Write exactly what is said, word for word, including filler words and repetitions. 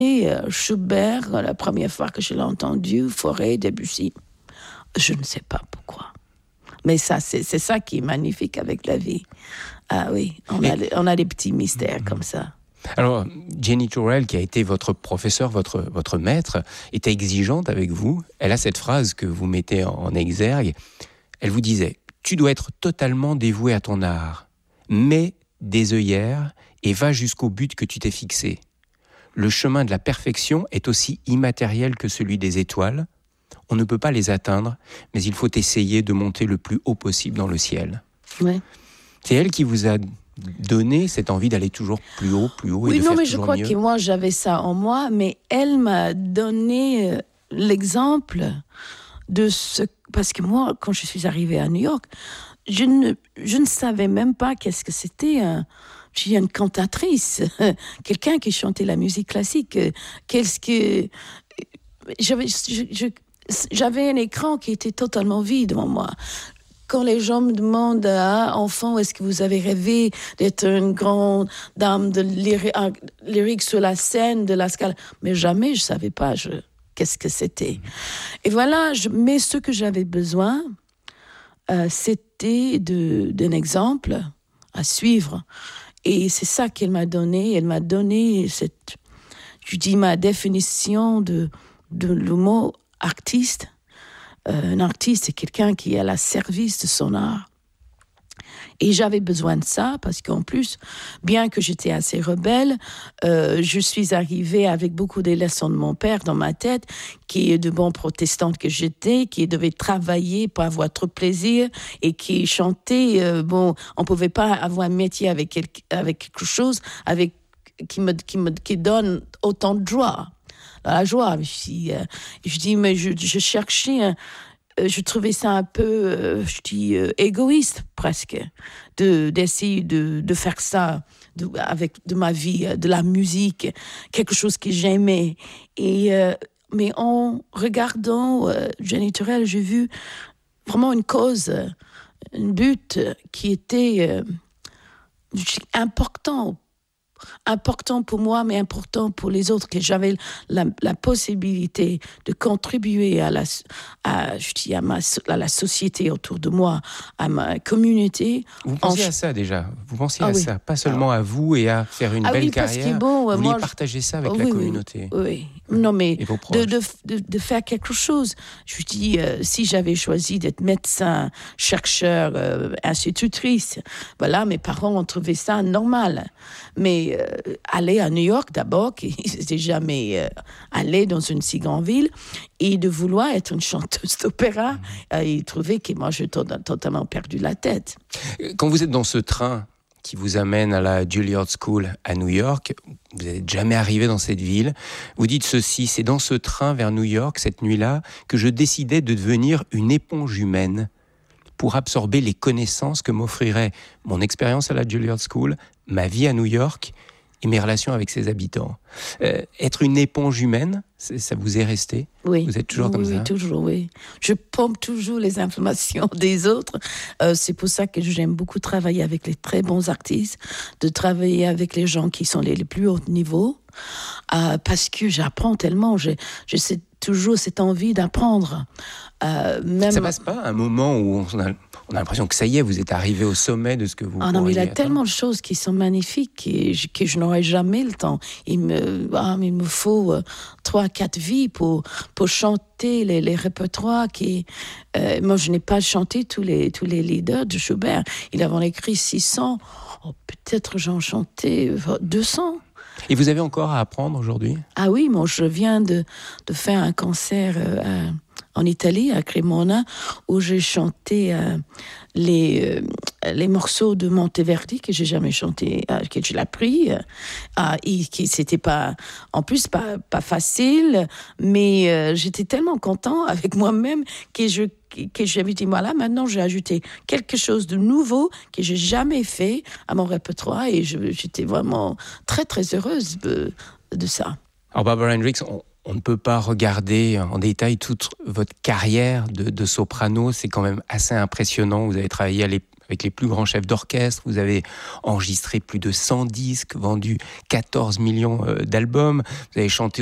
Et euh, Schubert, la première fois que je l'ai entendu, Fauré, Debussy, je ne sais pas pourquoi. Mais ça, c'est, c'est ça qui est magnifique avec la vie. Ah oui, on, a, on a des petits mystères comme ça. Alors, Jeannie Tourelle, qui a été votre professeur, votre, votre maître, est exigeante avec vous. Elle a cette phrase que vous mettez en, en exergue. Elle vous disait « Tu dois être totalement dévoué à ton art. Mets des œillères et va jusqu'au but que tu t'es fixé. Le chemin de la perfection est aussi immatériel que celui des étoiles. On ne peut pas les atteindre, mais il faut essayer de monter le plus haut possible dans le ciel. » Ouais. C'est elle qui vous a donné cette envie d'aller toujours plus haut, plus haut et oui, de non, faire mais je toujours crois mieux. que moi, j'avais ça en moi, mais elle m'a donné euh, l'exemple de ce... Parce que moi, quand je suis arrivée à New York, je ne, je ne savais même pas qu'est-ce que c'était un... Je suis une cantatrice, quelqu'un qui chantait la musique classique. Qu'est-ce que... J'avais, je, je, j'avais un écran qui était totalement vide devant moi. Quand les gens me demandent, ah, enfant, est-ce que vous avez rêvé d'être une grande dame de lyrique, lyrique sur la scène de la Scala? Mais jamais je ne savais pas je, qu'est-ce que c'était. Et voilà, je, mais ce que j'avais besoin, euh, c'était de, d'un exemple à suivre. Et c'est ça qu'elle m'a donné. Elle m'a donné cette, je dis, ma définition de, de le mot artiste. Euh, un artiste, c'est quelqu'un qui est à la service de son art. Et j'avais besoin de ça parce qu'en plus, bien que j'étais assez rebelle, euh, je suis arrivée avec beaucoup des leçons de mon père dans ma tête, qui est de bon protestante que j'étais, qui devait travailler pour avoir trop de plaisir et qui chantait. Euh, bon, on pouvait pas avoir un métier avec quelque, avec quelque chose avec qui me qui me qui donne autant de joie. La joie. Je dis, euh, je dis mais je, je cherchais, un, euh, je trouvais ça un peu, euh, je dis, euh, égoïste presque, de, d'essayer de, de faire ça de, avec de ma vie, de la musique, quelque chose que j'aimais. Et, euh, mais en regardant euh, Jeannie Tourelle, j'ai vu vraiment une cause, un but qui était euh, important. important pour moi, mais important pour les autres, que j'avais la, la possibilité de contribuer à la, à, je dis à, ma, à la société autour de moi, à ma communauté. Vous pensiez en... à ça déjà, vous pensiez ah, à oui. ça, pas seulement ah. à vous et à faire une ah, belle oui, carrière, bon, vous moi, vouliez partager ça avec oui, la oui, communauté. Oui, oui. Non, mais de, de, de, de faire quelque chose. Je dis, euh, si j'avais choisi d'être médecin, chercheur, euh, institutrice, voilà, mes parents ont trouvé ça normal. Mais euh, aller à New York d'abord, qui n'étaient jamais euh, allé dans une si grande ville, et de vouloir être une chanteuse d'opéra, mmh. euh, ils trouvaient que moi, j'ai to- totalement perdu la tête. Quand vous êtes dans ce train qui vous amène à la Juilliard School à New York, vous n'êtes jamais arrivé dans cette ville, vous dites ceci: c'est dans ce train vers New York, cette nuit-là, que je décidais de devenir une éponge humaine pour absorber les connaissances que m'offrirait mon expérience à la Juilliard School, ma vie à New York et mes relations avec ses habitants. Euh, être une éponge humaine, ça vous est resté? Oui. Vous êtes toujours oui, comme oui, ça? Toujours, oui. Je pompe toujours les informations des autres. Euh, c'est pour ça que j'aime beaucoup travailler avec les très bons artistes, de travailler avec les gens qui sont les, les plus hauts niveaux, euh, parce que j'apprends tellement. J'ai, j'ai toujours cette envie d'apprendre. Euh, même... Ça passe pas un moment où on a, on a l'impression que ça y est, vous êtes arrivé au sommet de ce que vous Ah non, mais il y a atteindre. Tellement de choses qui sont magnifiques et je, que je n'aurai jamais le temps. Il me, ah, il me faut euh, trois, quatre vies pour, pour chanter les, les répertoires qui... Euh, moi, je n'ai pas chanté tous les, tous les leaders de Schubert. Il avait écrit six cents. Oh, peut-être j'en chantais deux cents. Et vous avez encore à apprendre aujourd'hui? Ah oui, moi, je viens de, de faire un concert euh, en Italie, à Cremona, où j'ai chanté euh, les, euh, les morceaux de Monteverdi que j'ai jamais chanté, euh, que je l'ai appris. Euh, et qui c'était pas, en plus, pas, pas facile, mais euh, j'étais tellement content avec moi-même que je que j'avais dit, voilà, maintenant j'ai ajouté quelque chose de nouveau que j'ai jamais fait à mon répertoire et je, j'étais vraiment très, très heureuse de, de ça. Alors, Barbara Hendricks, on, on ne peut pas regarder en détail toute votre carrière de, de soprano. C'est quand même assez impressionnant. Vous avez travaillé avec avec les plus grands chefs d'orchestre. Vous avez enregistré plus de cent disques, vendu quatorze millions d'albums. Vous avez chanté